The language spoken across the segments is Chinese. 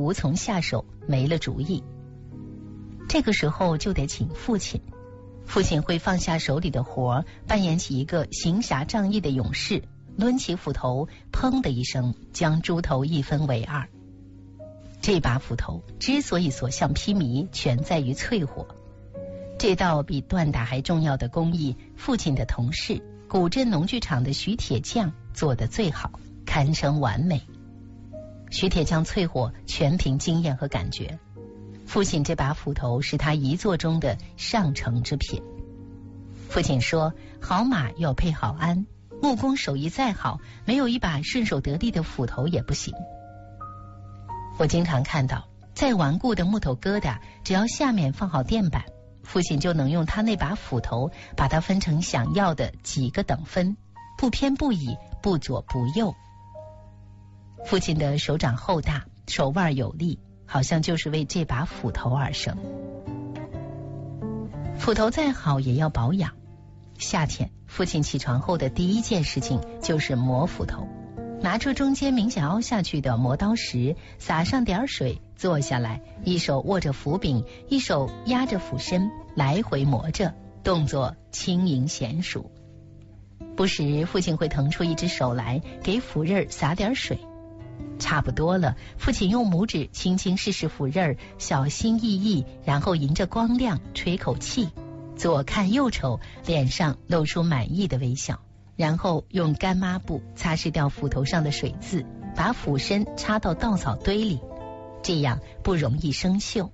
无从下手，没了主意。这个时候就得请父亲，父亲会放下手里的活，扮演起一个行侠仗义的勇士，抡起斧头，砰的一声将猪头一分为二。这把斧头之所以所向披靡，全在于淬火。这道比锻打还重要的工艺，父亲的同事古镇农剧场的徐铁匠做得最好，堪称完美。徐铁匠淬火全凭经验和感觉，父亲这把斧头是他遗作中的上乘之品。父亲说，好马要配好鞍，木工手艺再好，没有一把顺手得力的斧头也不行。我经常看到，再顽固的木头疙瘩，只要下面放好垫板，父亲就能用他那把斧头把它分成想要的几个等分，不偏不倚，不左不右。父亲的手掌厚大，手腕有力，好像就是为这把斧头而生。斧头再好也要保养。夏天，父亲起床后的第一件事情就是磨斧头，拿出中间明显凹下去的磨刀石，撒上点水，坐下来，一手握着斧柄，一手压着斧身，来回磨着，动作轻盈娴熟。不时父亲会腾出一只手来，给斧刃撒点水。差不多了，父亲用拇指轻轻试试斧刃，小心翼翼，然后迎着光亮吹口气，左看右瞅，脸上露出满意的微笑，然后用干抹布擦拭掉斧头上的水渍，把斧身插到稻草堆里，这样不容易生锈。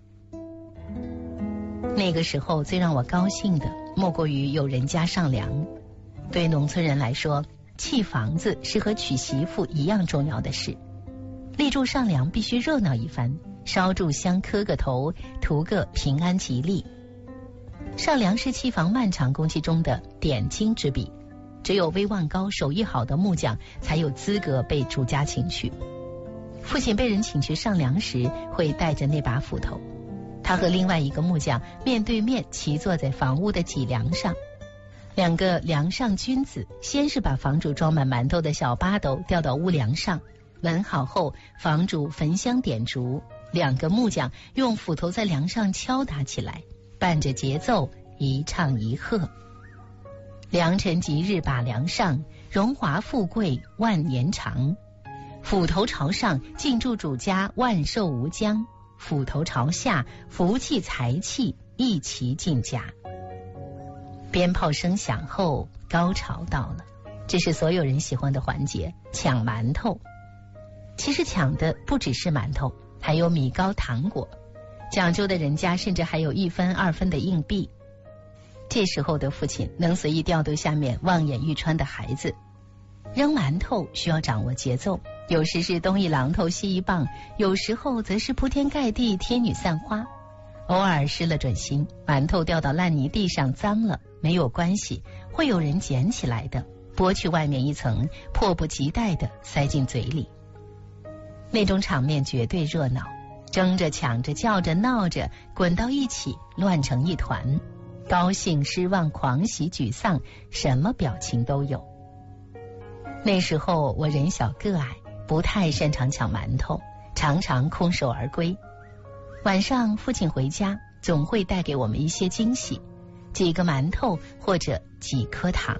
那个时候最让我高兴的莫过于有人家上梁。对农村人来说，砌房子是和娶媳妇一样重要的事。立柱上梁必须热闹一番，烧炷香磕个头，图个平安吉利。上梁是砌房漫长工期中的点睛之笔，只有威望高手艺好的木匠才有资格被主家请去。父亲被人请去上梁时，会带着那把斧头，他和另外一个木匠面对面齐坐在房屋的脊梁上，两个梁上君子先是把房主装满馒头的小八斗吊到屋梁上，闻好后，房主焚香点烛，两个木匠用斧头在梁上敲打起来，伴着节奏一唱一和。良辰吉日把梁上，荣华富贵万年长。斧头朝上，敬祝主家万寿无疆；斧头朝下，福气财气一齐进家。鞭炮声响后，高潮到了，这是所有人喜欢的环节，抢馒头。其实抢的不只是馒头，还有米糕糖果，讲究的人家甚至还有1分2分的硬币。这时候的父亲能随意调度下面望眼欲穿的孩子。扔馒头需要掌握节奏，有时是东一榔头西一棒，有时候则是铺天盖地天女散花。偶尔失了准心，馒头掉到烂泥地上脏了，没有关系，会有人捡起来的，剥去外面一层，迫不及待地塞进嘴里。那种场面绝对热闹，争着抢着叫着闹着滚到一起，乱成一团，高兴失望狂喜沮丧，什么表情都有。那时候我人小个矮，不太擅长抢馒头，常常空手而归。晚上父亲回家总会带给我们一些惊喜，几个馒头或者几颗糖。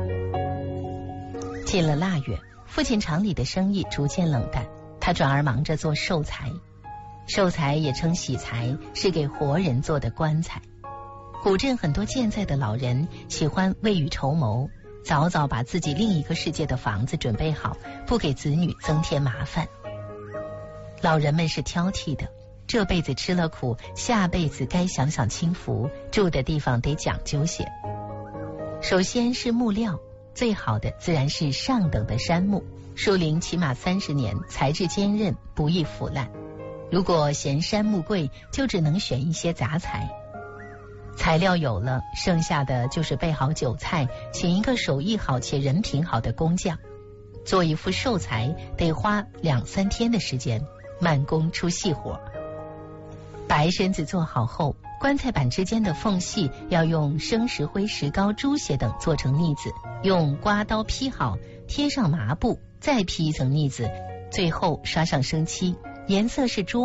进了腊月，父亲厂里的生意逐渐冷淡，他转而忙着做寿材。寿材也称喜材，是给活人做的棺材。古镇很多健在的老人喜欢未雨绸缪，早早把自己另一个世界的房子准备好，不给子女增添麻烦。老人们是挑剔的，这辈子吃了苦，下辈子该享享清福，住的地方得讲究些。首先是木料，最好的自然是上等的杉木，树龄起码30年，材质坚韧，不易腐烂。如果嫌杉木贵，就只能选一些杂材。材料有了，剩下的就是备好酒菜，请一个手艺好且人品好的工匠。做一副寿材得花2-3天的时间，慢工出细活。白身子做好后，棺材板之间的缝隙要用生石灰、石膏、猪血等做成腻子，用刮刀劈好，贴上麻布，再劈一层腻子，最后刷上生漆，颜色是朱